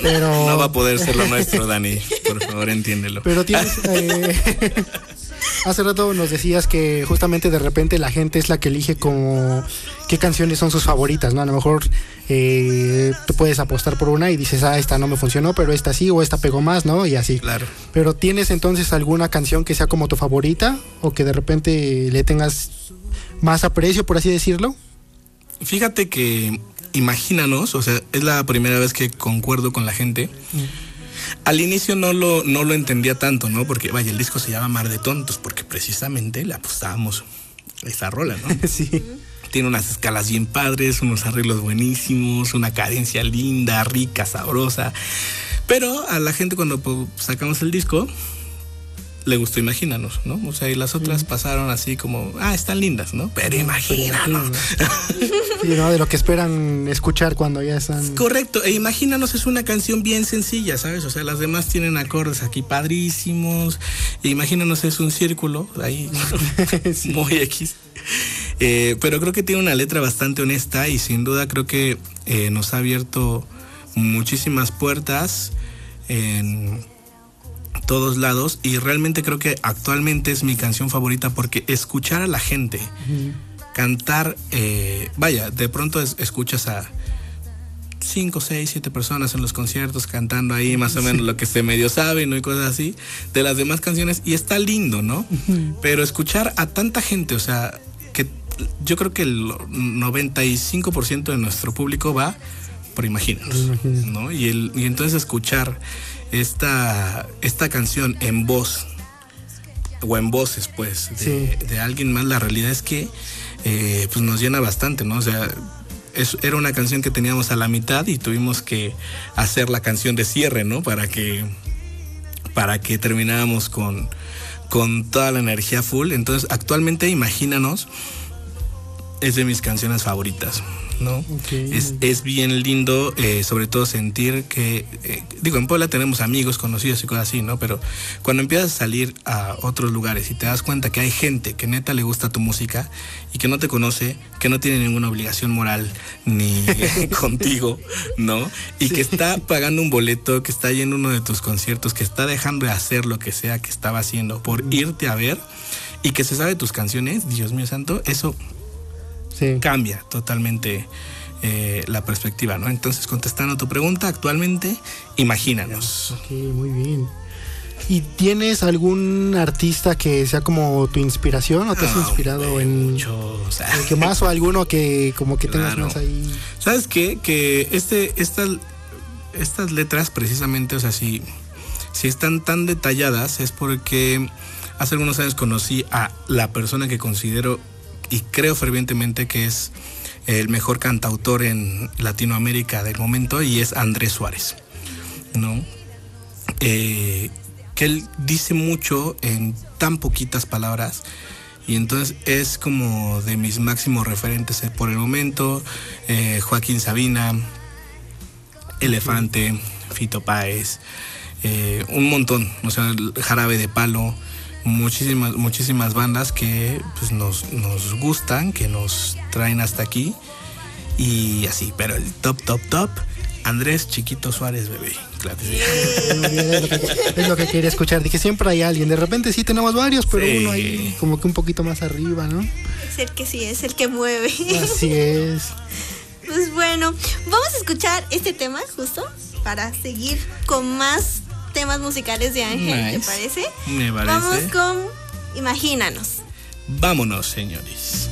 Pero... No va a poder ser lo nuestro, Dani. Por favor, entiéndelo. Pero tienes... hace rato nos decías que justamente de repente la gente es la que elige como qué canciones son sus favoritas, ¿no? A lo mejor tú puedes apostar por una y dices, esta no me funcionó, pero esta sí, o esta pegó más, ¿no? Y así. Claro. Pero ¿tienes entonces alguna canción que sea como tu favorita o que de repente le tengas más aprecio, por así decirlo? Fíjate que Imagínanos, o sea, es la primera vez que concuerdo con la gente. Al inicio no lo entendía tanto, ¿no? Porque, vaya, el disco se llama Mar de Tontos, porque precisamente le apostábamos a esa rola, ¿no? Sí. Tiene unas escalas bien padres, unos arreglos buenísimos, una cadencia linda, rica, sabrosa. Pero a la gente cuando sacamos el disco, le gustó Imagínanos, ¿no? O sea, y las otras pasaron así como, están lindas, ¿no? Pero Imagínanos. Sí, ¿no? De lo que esperan escuchar cuando ya están... Correcto, e Imagínanos es una canción bien sencilla, ¿sabes? O sea, las demás tienen acordes aquí padrísimos. E Imagínanos es un círculo, ahí, sí. Muy X. Pero creo que tiene una letra bastante honesta y sin duda creo que nos ha abierto muchísimas puertas en todos lados, y realmente creo que actualmente es mi canción favorita porque escuchar a la gente cantar, vaya, de pronto escuchas a 5, 6, 7 personas en los conciertos cantando ahí más o menos lo que se medio sabe, ¿no? Y cosas así de las demás canciones, y está lindo, ¿no? Pero escuchar a tanta gente, o sea, que yo creo que el 95% de nuestro público va por Imagínanos, ¿no? Y entonces escuchar esta canción en voz o en voces, pues, de alguien más, la realidad es que pues nos llena bastante, ¿no? O sea, era una canción que teníamos a la mitad y tuvimos que hacer la canción de cierre, ¿no? Para que termináramos con toda la energía full. Entonces, actualmente Imagínanos es de mis canciones favoritas, ¿no? Okay. Es bien lindo, sobre todo sentir que, digo, en Puebla tenemos amigos, conocidos y cosas así, ¿no? Pero cuando empiezas a salir a otros lugares y te das cuenta que hay gente que neta le gusta tu música y que no te conoce, que no tiene ninguna obligación moral ni contigo, ¿no? Y que está pagando un boleto, que está yendo a uno de tus conciertos, que está dejando de hacer lo que sea que estaba haciendo por irte a ver, y que se sabe tus canciones, Dios mío santo, eso... Sí. Cambia totalmente la perspectiva, ¿no? Entonces, contestando a tu pregunta, actualmente, Imagínanos. Ok, muy bien. ¿Y tienes algún artista que sea como tu inspiración o te has inspirado en muchos, que más, o alguno que como que tengas más ahí? ¿Sabes qué? Que estas letras precisamente, o sea, si están tan detalladas es porque hace algunos años conocí a la persona que considero y creo fervientemente que es el mejor cantautor en Latinoamérica del momento, y es Andrés Suárez, ¿no? Que él dice mucho en tan poquitas palabras, y entonces es como de mis máximos referentes por el momento. Joaquín Sabina, Elefante, Fito Páez, un montón, o sea, Jarabe de Palo, muchísimas bandas que pues nos gustan, que nos traen hasta aquí y así, pero el top, Andrés Chiquito Suárez, bebé. Claro que sí. Es lo que quería escuchar. Dije, siempre hay alguien. De repente sí tenemos varios, pero uno ahí como que un poquito más arriba, ¿no? Es el que sí, es el que mueve. Así es. Pues bueno, vamos a escuchar este tema justo para seguir con más temas musicales de Ángel, nice. ¿Te parece? Me parece. Vamos con Imagínanos. Vámonos, señores.